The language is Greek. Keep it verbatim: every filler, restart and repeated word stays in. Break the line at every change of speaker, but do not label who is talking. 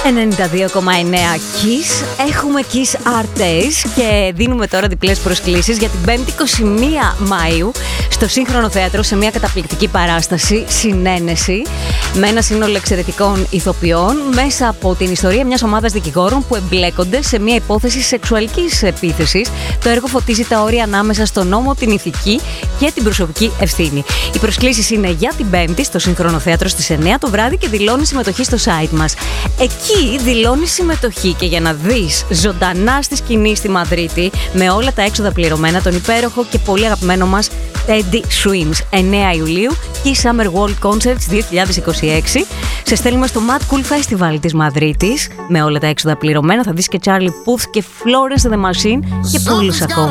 ενενήντα δύο κόμμα εννέα Kiss. Έχουμε Kiss Art Days και δίνουμε τώρα διπλές προσκλήσεις για την πέμπτη είκοσι μία Μαΐου στο Σύγχρονο Θέατρο σε μια καταπληκτική παράσταση Συνένεση με ένα σύνολο εξαιρετικών ηθοποιών μέσα από την ιστορία μιας ομάδας δικηγόρων που εμπλέκονται σε μια υπόθεση σεξουαλικής επίθεσης. Το έργο φωτίζει τα όρια ανάμεσα στον νόμο, την ηθική και την προσωπική ευθύνη. Οι προσκλήσεις είναι για την Πέμπτη στο Σύγχρονο Θέατρο στις εννιά το βράδυ και δηλώνει συμμετοχή στο site μας. Εκεί δηλώνει συμμετοχή και για να δεις ζωντανά στη σκηνή στη Μαδρίτη με όλα τα έξοδα πληρωμένα τον υπέροχο και πολύ αγαπημένο μας Teddy Swims. εννέα Ιουλίου και η Summer World Concerts δύο χιλιάδες είκοσι έξι. Σε στέλνουμε στο Mad Cool Festival της Μαδρίτης με όλα τα έξοδα πληρωμένα. Θα δεις και Charlie Puth και Florence the Machine και πολλούς ακόμα.